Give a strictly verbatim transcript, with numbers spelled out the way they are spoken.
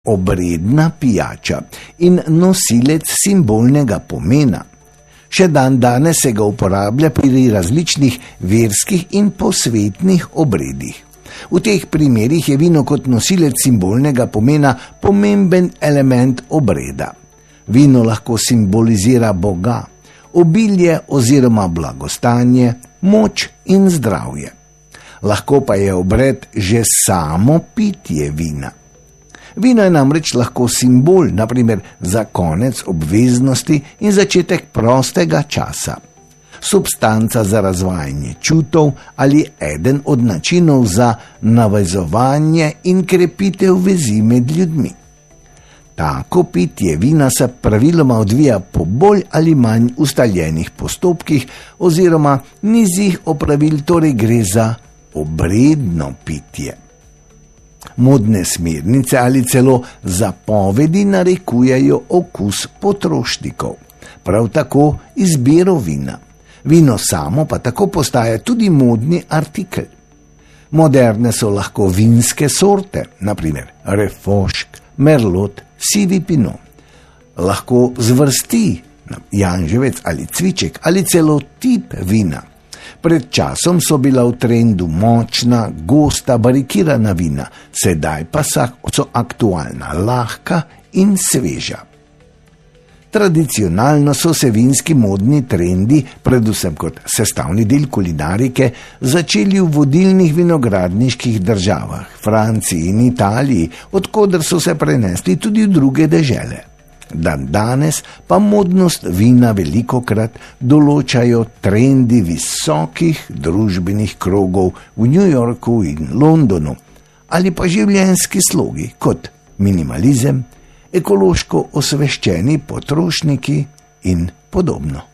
obredna pijača in nosilec simbolnega pomena. Še dan danes se ga uporablja pri različnih verskih in posvetnih obredih. V teh primerih je vino kot nosilec simbolnega pomena pomemben element obreda. Vino lahko simbolizira Boga, obilje oziroma blagostanje, moč in zdravje. Lahko pa je obred že samo pitje vina. Vino je namreč lahko simbol, na primer za konec obveznosti in začetek prostega časa. Substanca za razvajanje čutov ali eden od načinov za navezovanje in krepitev vezi med ljudmi. Tako pitje vina se praviloma odvija po bolj ali manj ustaljenih postopkih oziroma nizih opravil, torej gre za obredno pitje. Modne smernice ali celo zapovedi narekujejo okus potrošnikov, prav tako izbiro vina. Vino samo pa tako postaja tudi modni artikel. Moderne so lahko vinske sorte, na primer refošk, merlot, sivi pinot. Lahko zvrsti, janževec ali cviček ali celo tip vina. Pred časom so bila v trendu močna, gosta, barikirana vina, sedaj pa so aktualna, lahka in sveža. Tradicionalno so se vinski modni trendi, predvsem kot sestavni del kulinarike, začeli v vodilnih vinogradniških državah, Franciji in Italiji, odkoder so se prenesli tudi v druge dežele. Dan danes pa modnost vina velikokrat določajo trendi visokih družbenih krogov v New Yorku in Londonu ali pa življenjski slogi kot minimalizem, ekološko osveščeni potrošniki in podobno.